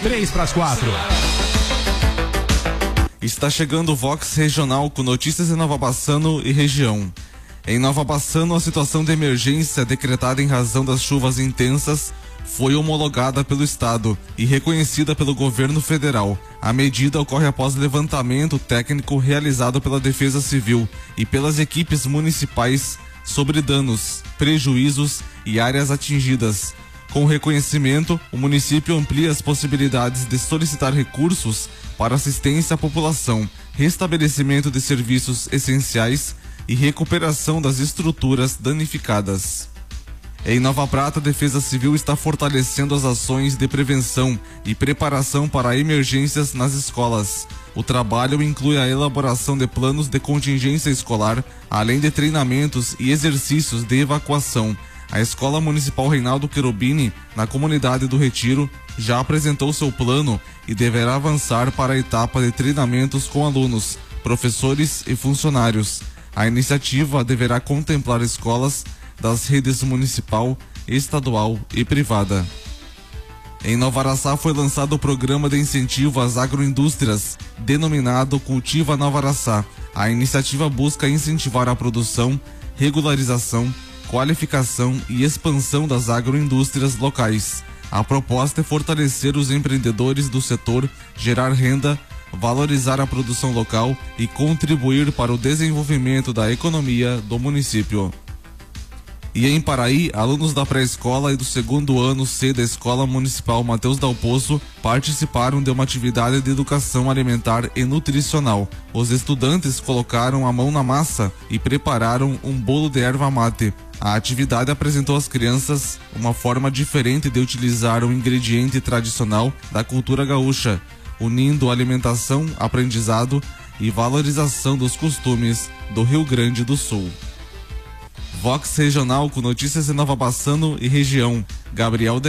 3:4. Está chegando o Vox Regional com notícias em Nova Bassano e região. Em Nova Bassano, a situação de emergência decretada em razão das chuvas intensas foi homologada pelo Estado e reconhecida pelo governo federal. A medida ocorre após levantamento técnico realizado pela Defesa Civil e pelas equipes municipais sobre danos, prejuízos e áreas atingidas. Com o reconhecimento, o município amplia as possibilidades de solicitar recursos para assistência à população, restabelecimento de serviços essenciais e recuperação das estruturas danificadas. Em Nova Prata, a Defesa Civil está fortalecendo as ações de prevenção e preparação para emergências nas escolas. O trabalho inclui a elaboração de planos de contingência escolar, além de treinamentos e exercícios de evacuação. A Escola Municipal Reinaldo Cherubini, na comunidade do Retiro, já apresentou seu plano e deverá avançar para a etapa de treinamentos com alunos, professores e funcionários. A iniciativa deverá contemplar escolas das redes municipal, estadual e privada. Em Nova Araçá foi lançado o programa de incentivo às agroindústrias, denominado Cultiva Nova Araçá. A iniciativa busca incentivar a produção, regularização, qualificação e expansão das agroindústrias locais. A proposta é fortalecer os empreendedores do setor, gerar renda, valorizar a produção local e contribuir para o desenvolvimento da economia do município. E em Paraí, alunos da pré-escola e do segundo ano C da Escola Municipal Mateus Dal Poço participaram de uma atividade de educação alimentar e nutricional. Os estudantes colocaram a mão na massa e prepararam um bolo de erva mate. A atividade apresentou às crianças uma forma diferente de utilizar o ingrediente tradicional da cultura gaúcha, unindo alimentação, aprendizado e valorização dos costumes do Rio Grande do Sul. Vox Regional com notícias em Nova Bassano e região. Gabriel